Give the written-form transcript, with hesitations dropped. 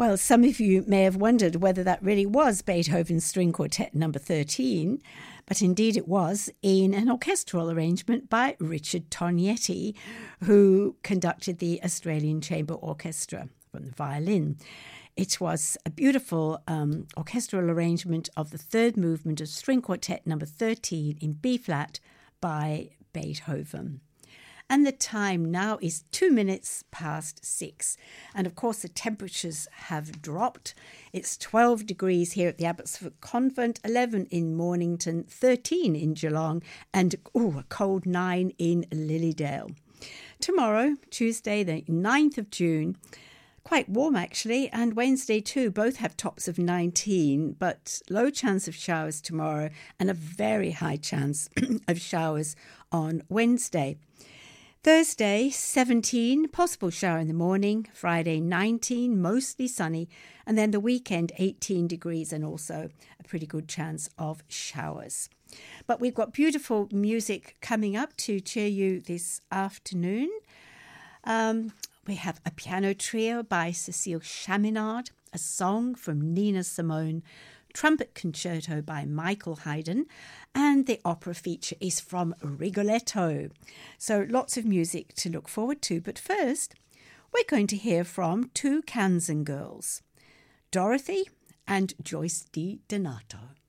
Well, some of you may have wondered whether that really was Beethoven's String Quartet number 13, but indeed it was in an orchestral arrangement by Richard Tognetti, who conducted the Australian Chamber Orchestra from the violin. It was a beautiful orchestral arrangement of the third movement of String Quartet number 13 in B-flat by Beethoven. And the time now is 2 minutes past 6. And of course, the temperatures have dropped. It's 12 degrees here at the Abbotsford Convent, 11 in Mornington, 13 in Geelong, and a cold 9 in Lilydale. Tomorrow, Tuesday, the 9th of June, quite warm actually, and Wednesday too, both have tops of 19, but low chance of showers tomorrow and a very high chance of showers on Wednesday. Thursday, 17, possible shower in the morning. Friday, 19, mostly sunny. And then the weekend, 18 degrees and also a pretty good chance of showers. But we've got beautiful music coming up to cheer you this afternoon. We have a piano trio by Cecile Chaminade, a song from Nina Simone, trumpet concerto by Michael Haydn, and the opera feature is from Rigoletto. So lots of music to look forward to. But first, we're going to hear from two Kansan girls, Dorothy and Joyce Di Donato.